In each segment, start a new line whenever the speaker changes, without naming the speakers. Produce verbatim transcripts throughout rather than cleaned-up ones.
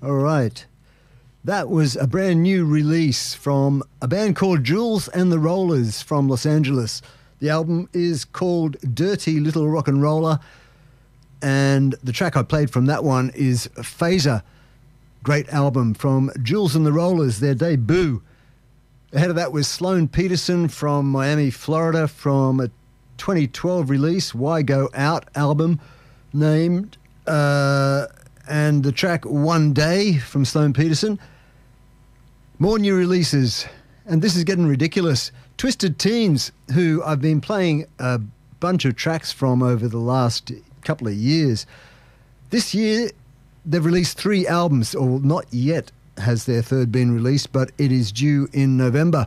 All right. That was a brand new release from a band called Jules and the Rollers from Los Angeles. The album is called Dirty Little Rock and Roller, and the track I played from that one is Phaser. Great album from Jules and the Rollers, their debut. Ahead of that was Sloan Peterson from Miami, Florida, from a twenty twelve release, Why Go Out album, named, uh, and the track One Day from Sloan Peterson. More new releases, and this is getting ridiculous. Twisted Teens, who I've been playing a bunch of tracks from over the last couple of years. This year, they've released three albums, or not yet has their third been released, but it is due in November.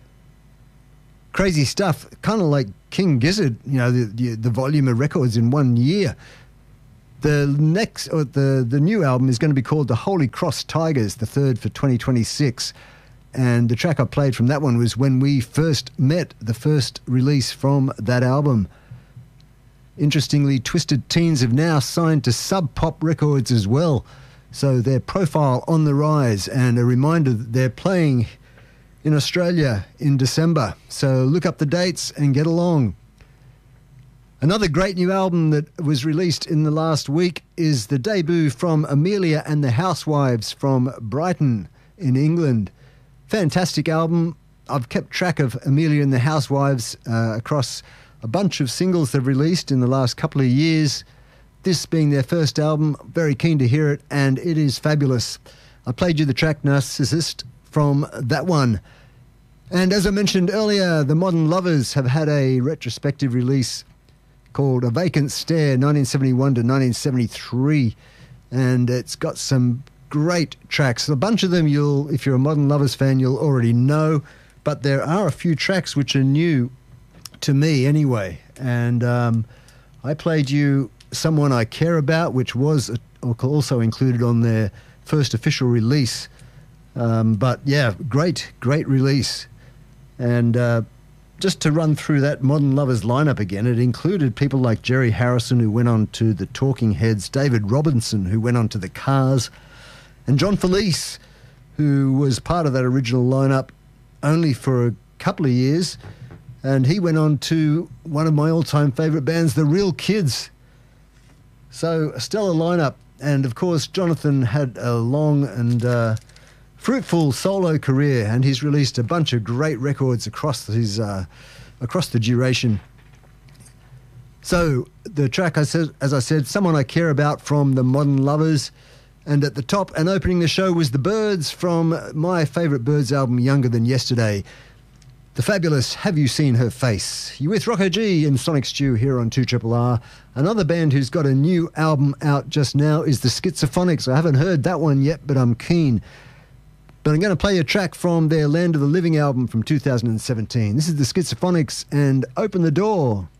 Crazy stuff, kind of like King Gizzard, you know, the, the, the volume of records in one year. The next, or the, the new album is going to be called The Holy Cross Tigers, the third for twenty twenty-six. And the track I played from that one was When We First Met, the first release from that album. Interestingly, Twisted Teens have now signed to Sub Pop Records as well. So their profile on the rise, and a reminder that they're playing in Australia in December. So look up the dates and get along. Another great new album that was released in the last week is the debut from Amelia and the Housewives from Brighton in England. Fantastic album. I've kept track of Amelia and the Housewives uh, across a bunch of singles they've released in the last couple of years. This being their first album, very keen to hear it, and it is fabulous. I played you the track Narcissist from that one. And as I mentioned earlier, the Modern Lovers have had a retrospective release called A Vacant Stare, nineteen seventy-one to nineteen seventy-three, and it's got some great tracks. A bunch of them you'll, if you're a Modern Lovers fan, you'll already know, but there are a few tracks which are new to me anyway. And um, I played you Someone I Care About, which was also included on their first official release. Um, but yeah, great, great release. And uh, just to run through that Modern Lovers lineup again, it included people like Jerry Harrison, who went on to the Talking Heads, David Robinson, who went on to the Cars, and John Felice, who was part of that original lineup only for a couple of years. And he went on to one of my all-time favourite bands, The Real Kids. So a stellar lineup. And of course, Jonathan had a long and uh, fruitful solo career, and he's released a bunch of great records across his uh, across the duration. So the track, I said, as I said, Someone I Care About from the Modern Lovers. And at the top and opening the show was The Byrds from my favourite Byrds album, Younger Than Yesterday. The fabulous Have You Seen Her Face? You with Rocco G and Sonic Stew here on two R R R. Another band who's got a new album out just now is the Schizophonics. I haven't heard that one yet, but I'm keen. But I'm going to play a track from their Land of the Living album from two thousand seventeen. This is the Schizophonics and Open the Door.